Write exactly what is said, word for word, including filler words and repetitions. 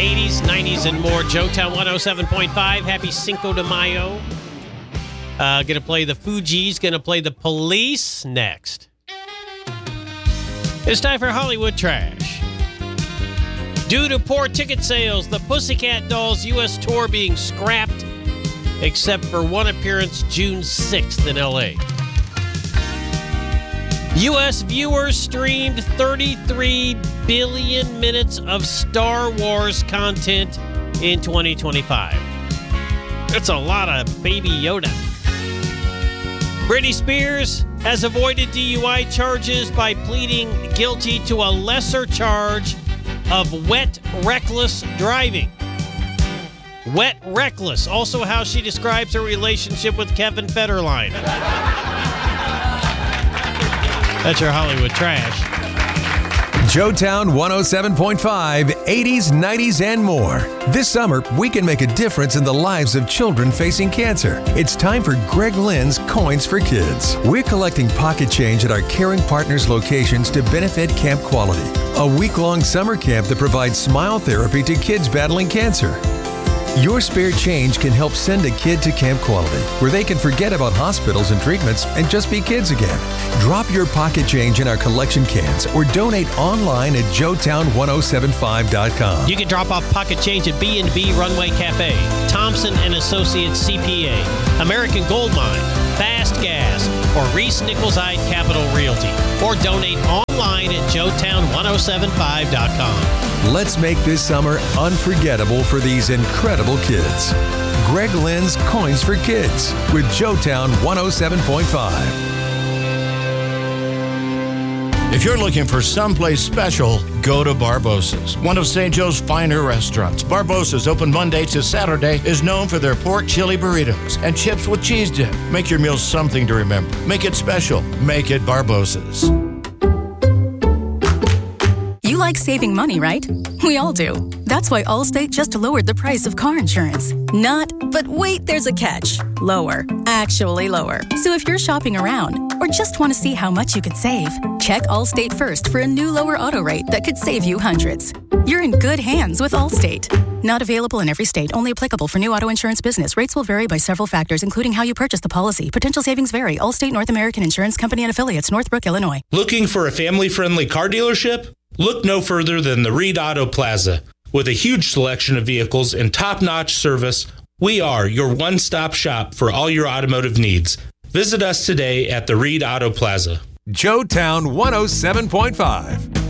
eighties, nineties, and more. Joetown one oh seven point five. Happy Cinco de Mayo. Uh, going to play the Fugees. Going to play the Police next. It's time for Hollywood Trash. Due to poor ticket sales, the Pussycat Dolls U S tour being scrapped, except for one appearance June sixth in L A. U S viewers streamed thirty-three billion minutes of Star Wars content in twenty twenty-five. That's a lot of Baby Yoda. Britney Spears has avoided D U I charges by pleading guilty to a lesser charge of wet, reckless driving. Wet, reckless. Also how she describes her relationship with Kevin Federline. That's your Hollywood Trash. Joetown one oh seven point five, eighties, nineties, and more. This summer, we can make a difference in the lives of children facing cancer. It's time for Greg Lynn's Coins for Kids. We're collecting pocket change at our Caring Partners locations to benefit Camp Quality, a week-long summer camp that provides smile therapy to kids battling cancer. Your spare change can help send a kid to Camp Quality, where they can forget about hospitals and treatments and just be kids again. Drop your pocket change in our collection cans or donate online at joetown ten seventy-five dot com. You can drop off pocket change at B and B Runway Cafe, Thompson and Associates C P A, American Gold Mine, Fast Gas, or Reese Nichols Eye Capital Realty. Or donate online at joetown ten seventy-five dot com. Let's make this summer unforgettable for these incredible kids. Greg Lynn's Coins for Kids with Joetown one oh seven point five. If you're looking for someplace special, go to Barbossa's, one of Saint Joe's finer restaurants. Barbossa's, open Monday to Saturday, is known for their pork chili burritos and chips with cheese dip. Make your meals something to remember. Make it special. Make it Barbossa's. You like saving money, right? We all do. That's why Allstate just lowered the price of car insurance. Not, but wait, there's a catch. Lower. Actually lower. So if you're shopping around or just want to see how much you could save, check Allstate first for a new lower auto rate that could save you hundreds. You're in good hands with Allstate. Not available in every state. Only applicable for new auto insurance business. Rates will vary by several factors, including how you purchase the policy. Potential savings vary. Allstate North American Insurance Company and Affiliates, Northbrook, Illinois. Looking for a family-friendly car dealership? Look no further than the Reed Auto Plaza. With a huge selection of vehicles and top-notch service, we are your one-stop shop for all your automotive needs. Visit us today at the Reed Auto Plaza. Joetown one oh seven point five.